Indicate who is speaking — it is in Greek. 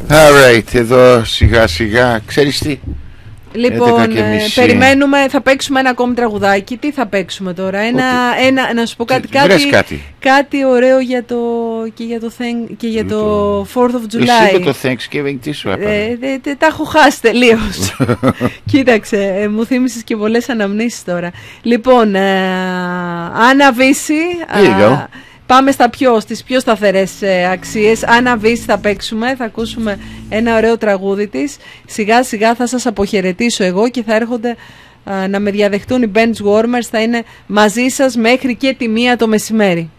Speaker 1: Alright, εδώ σιγά σιγά, ξέρεις τι.
Speaker 2: Λοιπόν, περιμένουμε, θα παίξουμε ένα ακόμη τραγουδάκι. Τι θα παίξουμε τώρα? Να σου πω κάτι ωραίο και για το 4th of July.
Speaker 1: Εσύ με το Thanksgiving τι σου έπανε?
Speaker 2: Τα έχω χάσει τελείως. Κοίταξε, μου θύμισες και πολλές αναμνήσεις τώρα. Λοιπόν, Άννα Βύση. Πάμε στις πιο σταθερές αξίες. Άννα Βύση θα παίξουμε, θα ακούσουμε ένα ωραίο τραγούδι της. Σιγά σιγά θα σας αποχαιρετήσω εγώ και θα έρχονται να με διαδεχτούν οι Bench Warmers. Θα είναι μαζί σας μέχρι και τη 1 το μεσημέρι.